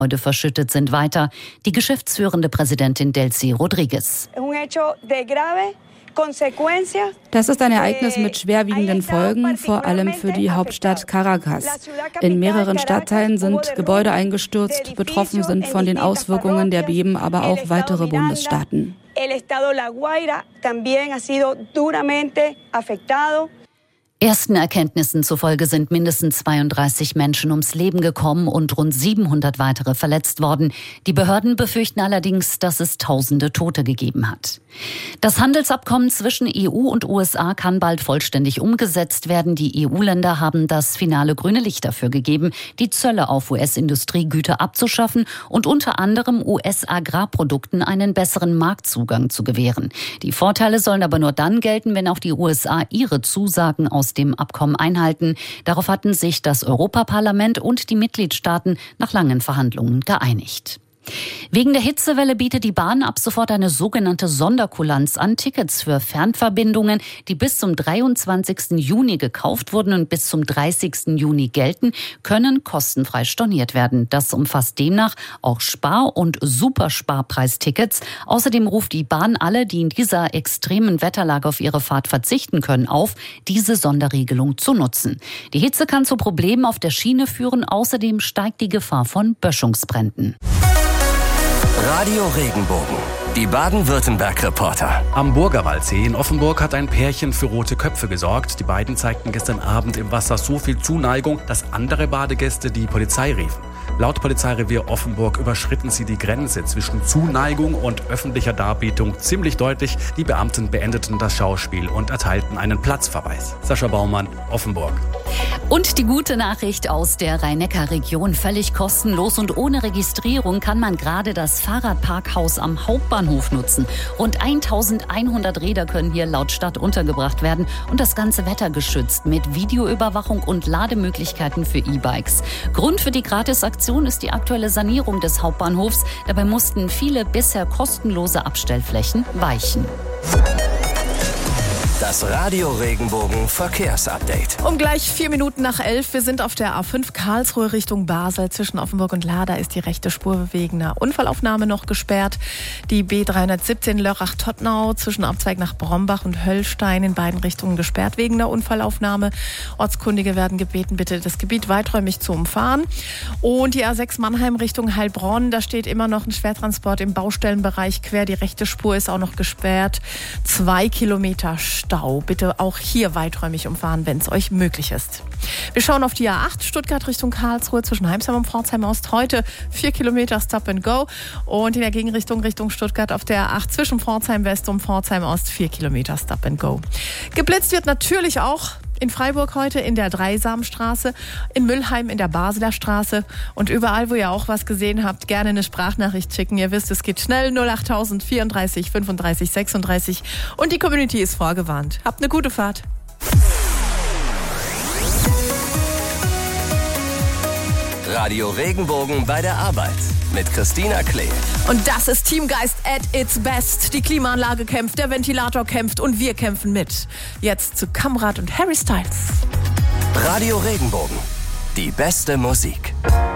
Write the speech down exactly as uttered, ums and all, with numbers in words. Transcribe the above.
Heute verschüttet sind weiter die geschäftsführende Präsidentin Delcy Rodriguez. Das ist ein Ereignis mit schwerwiegenden Folgen, vor allem für die Hauptstadt Caracas. In mehreren Stadtteilen sind Gebäude eingestürzt, betroffen sind von den Auswirkungen der Beben aber auch weitere Bundesstaaten. Ersten Erkenntnissen zufolge sind mindestens zweiunddreißig Menschen ums Leben gekommen und rund siebenhundert weitere verletzt worden. Die Behörden befürchten allerdings, dass es tausende Tote gegeben hat. Das Handelsabkommen zwischen E U und U S A kann bald vollständig umgesetzt werden. Die E U-Länder haben das finale grüne Licht dafür gegeben, die Zölle auf U S-Industriegüter abzuschaffen und unter anderem U S-Agrarprodukten einen besseren Marktzugang zu gewähren. Die Vorteile sollen aber nur dann gelten, wenn auch die U S A ihre Zusagen aus dem Abkommen einhalten. Darauf hatten sich das Europaparlament und die Mitgliedstaaten nach langen Verhandlungen geeinigt. Wegen der Hitzewelle bietet die Bahn ab sofort eine sogenannte Sonderkulanz an. Tickets für Fernverbindungen, die bis zum dreiundzwanzigsten Juni gekauft wurden und bis zum dreißigsten Juni gelten, können kostenfrei storniert werden. Das umfasst demnach auch Spar- und Supersparpreistickets. Außerdem ruft die Bahn alle, die in dieser extremen Wetterlage auf ihre Fahrt verzichten können, auf, diese Sonderregelung zu nutzen. Die Hitze kann zu Problemen auf der Schiene führen. Außerdem steigt die Gefahr von Böschungsbränden. Radio Regenbogen, die Baden-Württemberg-Reporter. Am Burgerwaldsee in Offenburg hat ein Pärchen für rote Köpfe gesorgt. Die beiden zeigten gestern Abend im Wasser so viel Zuneigung, dass andere Badegäste die Polizei riefen. Laut Polizeirevier Offenburg überschritten sie die Grenze zwischen Zuneigung und öffentlicher Darbietung ziemlich deutlich. Die Beamten beendeten das Schauspiel und erteilten einen Platzverweis. Sascha Baumann, Offenburg. Und die gute Nachricht aus der Rhein-Neckar-Region. Völlig kostenlos und ohne Registrierung kann man gerade das Fahrradparkhaus am Hauptbahnhof nutzen. Rund eintausendeinhundert Räder können hier laut Stadt untergebracht werden und das ganze Wetter geschützt mit Videoüberwachung und Lademöglichkeiten für E-Bikes. Grund für die Gratisaktion ist die aktuelle Sanierung des Hauptbahnhofs. Dabei mussten viele bisher kostenlose Abstellflächen weichen. Das Radio Regenbogen Verkehrsupdate. Um gleich vier Minuten nach elf. Wir sind auf der A fünf Karlsruhe Richtung Basel. Zwischen Offenburg und Lahda ist die rechte Spur wegen einer Unfallaufnahme noch gesperrt. Die B dreihundertsiebzehn Lörrach-Tottnau zwischen Abzweig nach Brombach und Höllstein in beiden Richtungen gesperrt wegen der Unfallaufnahme. Ortskundige werden gebeten, bitte das Gebiet weiträumig zu umfahren. Und die A sechs Mannheim Richtung Heilbronn. Da steht immer noch ein Schwertransport im Baustellenbereich quer. Die rechte Spur ist auch noch gesperrt. Zwei Kilometer Stau. Bitte auch hier weiträumig umfahren, wenn es euch möglich ist. Wir schauen auf die A acht Stuttgart Richtung Karlsruhe zwischen Heimsheim und Pforzheim Ost. Heute vier Kilometer Stop and Go. Und in der Gegenrichtung Richtung Stuttgart auf der A acht zwischen Pforzheim West und Pforzheim Ost vier Kilometer Stop and Go. Geblitzt wird natürlich auch in Freiburg heute in der Dreisamstraße, in Müllheim in der Basler Straße und überall, wo ihr auch was gesehen habt, gerne eine Sprachnachricht schicken. Ihr wisst, es geht schnell, null achttausend vierunddreißig fünfunddreißig sechsunddreißig und die Community ist vorgewarnt. Habt eine gute Fahrt. Radio Regenbogen bei der Arbeit mit Christina Klee. Und das ist Teamgeist at its best. Die Klimaanlage kämpft, der Ventilator kämpft und wir kämpfen mit. Jetzt zu Kamrat und Harry Styles. Radio Regenbogen, die beste Musik.